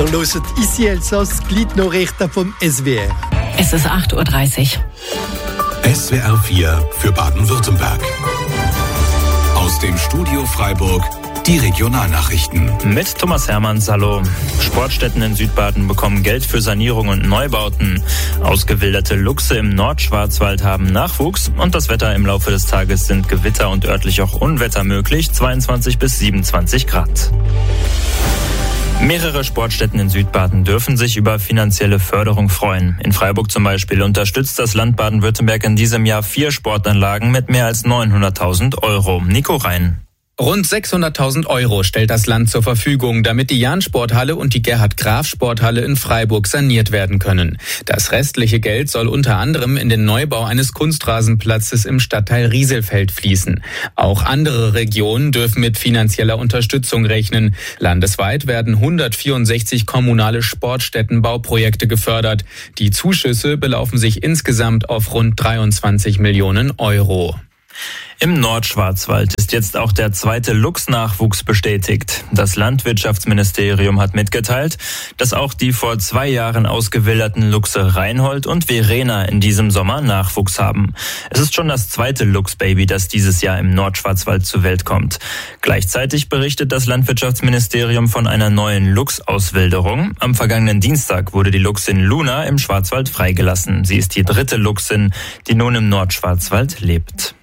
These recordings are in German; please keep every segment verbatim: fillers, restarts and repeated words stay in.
Ihr hört «Ici Elsass», die Gliednachrichten vom S W R. Es ist acht Uhr dreißig. S W R vier für Baden-Württemberg. Aus dem Studio Freiburg die Regionalnachrichten. Mit Thomas Hermanns, hallo. Sportstätten in Südbaden bekommen Geld für Sanierung und Neubauten. Ausgewilderte Luchse im Nordschwarzwald haben Nachwuchs und das Wetter im Laufe des Tages sind Gewitter und örtlich auch Unwetter möglich, zweiundzwanzig bis siebenundzwanzig Grad. Mehrere Sportstätten in Südbaden dürfen sich über finanzielle Förderung freuen. In Freiburg zum Beispiel unterstützt das Land Baden-Württemberg in diesem Jahr vier Sportanlagen mit mehr als neunhunderttausend Euro. Nico Rhein. Rund sechshunderttausend Euro stellt das Land zur Verfügung, damit die Jahn-Sporthalle und die Gerhard-Graf-Sporthalle in Freiburg saniert werden können. Das restliche Geld soll unter anderem in den Neubau eines Kunstrasenplatzes im Stadtteil Rieselfeld fließen. Auch andere Regionen dürfen mit finanzieller Unterstützung rechnen. Landesweit werden hundertvierundsechzig kommunale Sportstättenbauprojekte gefördert. Die Zuschüsse belaufen sich insgesamt auf rund dreiundzwanzig Millionen Euro. Im Nordschwarzwald ist jetzt auch der zweite Luchsnachwuchs bestätigt. Das Landwirtschaftsministerium hat mitgeteilt, dass auch die vor zwei Jahren ausgewilderten Luchse Reinhold und Verena in diesem Sommer Nachwuchs haben. Es ist schon das zweite Luchsbaby, das dieses Jahr im Nordschwarzwald zur Welt kommt. Gleichzeitig berichtet das Landwirtschaftsministerium von einer neuen Luchsauswilderung. Am vergangenen Dienstag wurde die Luchsin Luna im Schwarzwald freigelassen. Sie ist die dritte Luchsin, die nun im Nordschwarzwald lebt.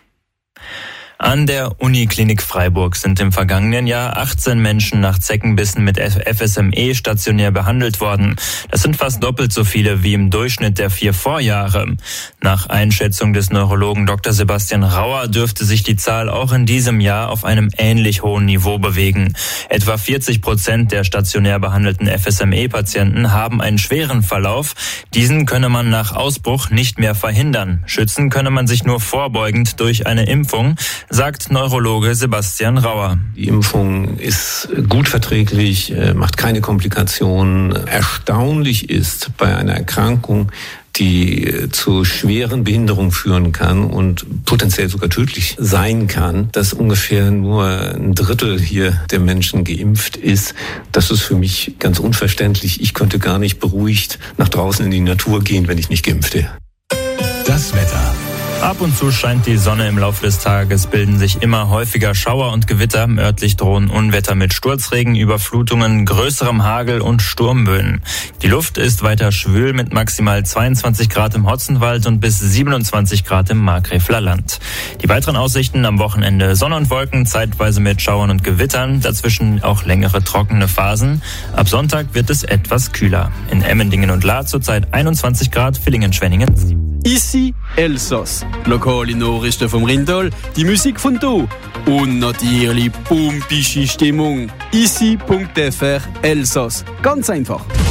An der Uniklinik Freiburg sind im vergangenen Jahr achtzehn Menschen nach Zeckenbissen mit F S M E stationär behandelt worden. Das sind fast doppelt so viele wie im Durchschnitt der vier Vorjahre. Nach Einschätzung des Neurologen Doktor Sebastian Rauer dürfte sich die Zahl auch in diesem Jahr auf einem ähnlich hohen Niveau bewegen. Etwa vierzig Prozent der stationär behandelten F S M E-Patienten haben einen schweren Verlauf. Diesen könne man nach Ausbruch nicht mehr verhindern. Schützen könne man sich nur vorbeugend durch eine Impfung, sagt Neurologe Sebastian Rauer. Die Impfung ist gut verträglich, macht keine Komplikationen. Erstaunlich ist bei einer Erkrankung, die zu schweren Behinderungen führen kann und potenziell sogar tödlich sein kann, dass ungefähr nur ein Drittel hier der Menschen geimpft ist. Das ist für mich ganz unverständlich. Ich könnte gar nicht beruhigt nach draußen in die Natur gehen, wenn ich nicht geimpft wäre. Das Wetter. Ab und zu scheint die Sonne. Im Laufe des Tages bilden sich immer häufiger Schauer und Gewitter. Örtlich drohen Unwetter mit Sturzregen, Überflutungen, größerem Hagel und Sturmböen. Die Luft ist weiter schwül mit maximal zweiundzwanzig Grad im Hotzenwald und bis siebenundzwanzig Grad im Markgräfler Land. Die weiteren Aussichten am Wochenende: Sonne und Wolken, zeitweise mit Schauern und Gewittern, dazwischen auch längere trockene Phasen. Ab Sonntag wird es etwas kühler. In Emmendingen und Lahr zurzeit einundzwanzig Grad, Villingen-Schwenningen. Ici Elsass. Lokale Nachrichten vom Rindal, die Musik von hier und natürlich pumpische Stimmung. ici punkt f r Elsass. Ganz einfach.